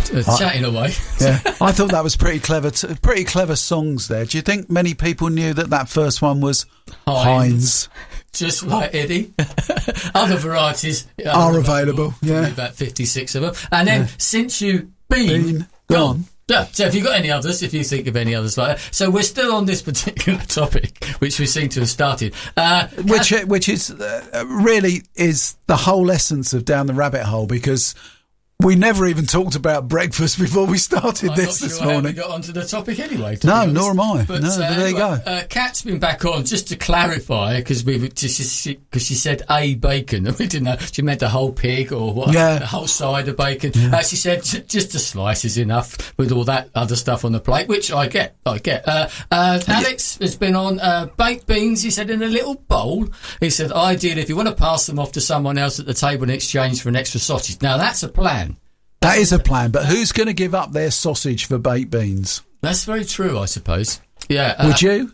chatting away. Yeah, I thought that was pretty clever. Pretty clever songs there. Do you think many people knew that first one was Heinz? Just like Eddie. Other varieties are available. Yeah, about 56 of them. And then Since You've Been Gone. Yeah, so if you've got any others, if you think of any others like that. So we're still on this particular topic, which we seem to have started. Which is really is the whole essence of Down the Rabbit Hole, because we never even talked about breakfast before we started this morning. We got onto the topic anyway. No, nor am I. But there you go. Kat's been back on just to clarify, because she said a bacon, and we didn't know she meant the whole pig or what, the whole side of bacon. Yeah. She said just a slice is enough with all that other stuff on the plate, which I get. Alex has been on baked beans. He said in a little bowl. He said ideally if you want to pass them off to someone else at the table in exchange for an extra sausage. Now that's a plan. That is a plan, but who's going to give up their sausage for baked beans? That's very true, I suppose. Yeah. Would you?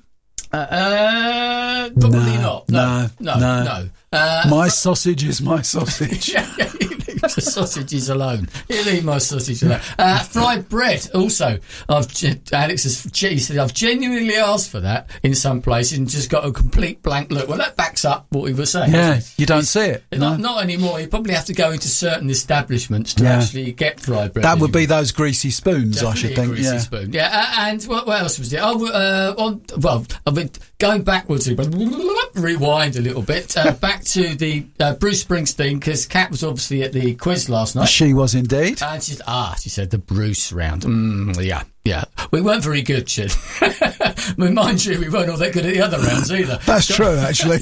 Probably not. No. My sausage is my sausage. He leaves the sausages alone. He leave my sausage alone. Fried bread, also. Alex he said, I've genuinely asked for that in some places and just got a complete blank look. Well, that backs up what he was saying. Yeah, you don't see it. Not anymore. You probably have to go into certain establishments to actually get fried bread. That would be those greasy spoons, definitely I should think. Greasy spoon. Yeah, and what else was there? I've been going backwards, rewind a little bit, back to the Bruce Springsteen, because Kat was obviously at the quiz last night. She was indeed. And she said the Bruce round. Yeah. We weren't very good, Chid. Mind you, we weren't all that good at the other rounds either. That's true, actually.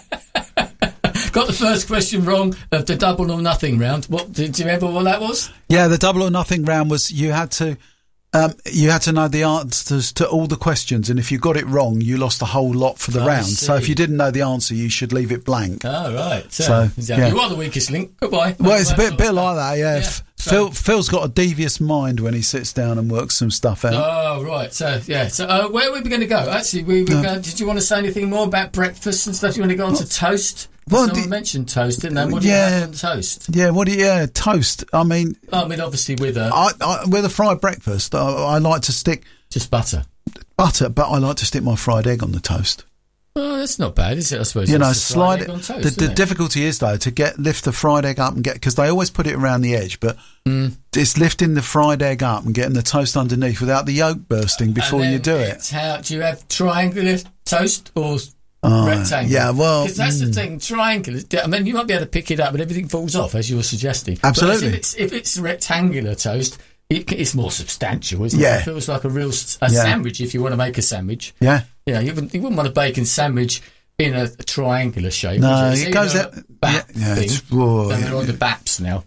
Got the first question wrong of the double or nothing round. Do you remember what that was? Yeah, the double or nothing round was you had to know the answers to all the questions, and if you got it wrong, you lost a whole lot for the round. So if you didn't know the answer, you should leave it blank. Oh, right. So you are the weakest link. Goodbye. Well, it's a bit like that, yeah. Phil's got a devious mind when he sits down and works some stuff out. Oh, right. So where are we going to go? Actually, did you want to say anything more about breakfast and stuff? You want to go on to toast? Well, someone mentioned toast, didn't they? What do you have on toast? Yeah, toast. I mean, obviously with with a fried breakfast, I like to stick just butter, but I like to stick my fried egg on the toast. Oh, that's not bad, is it? I suppose. Slide it on toast. The difficulty is though to lift the fried egg up and because they always put it around the edge, but it's lifting the fried egg up and getting the toast underneath without the yolk bursting before you do it. Do you have triangular toast or rectangular? Yeah, well, because that's the thing. Triangular. I mean, you might be able to pick it up, but everything falls off as you were suggesting. Absolutely. But if it's rectangular toast, it's more substantial, isn't it? It feels like a real sandwich if you want to make a sandwich. Yeah. Yeah, you wouldn't want a bacon sandwich in a triangular shape. No, it goes out. It's they're on the BAPs now.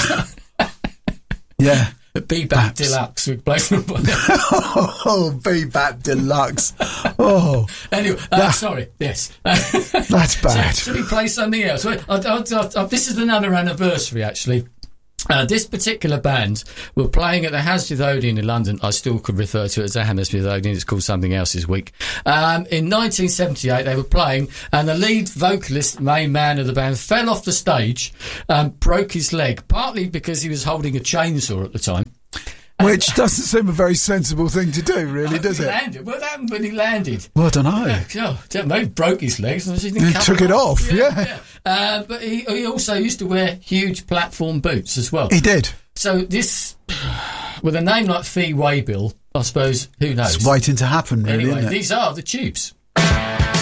Yeah. BBAP Deluxe with Blake. BBAP Deluxe. Oh. Anyway, sorry. Yes. That's bad. Should we play something else? This is another anniversary, actually. This particular band were playing at the Hammersmith Odeon in London. I still could refer to it as the Hammersmith Odeon. It's called something else this week. In 1978, they were playing, and the lead vocalist, main man of the band, fell off the stage, broke his leg, partly because he was holding a chainsaw at the time. Which doesn't seem a very sensible thing to do, really, does it? What happened when he landed? Well, I don't know. Maybe broke his legs. And he took it off, yeah. But he also used to wear huge platform boots as well. He did. So this, with a name like Fee Waybill, I suppose, who knows? It's waiting to happen, really, anyway, isn't it? These are the Tubes.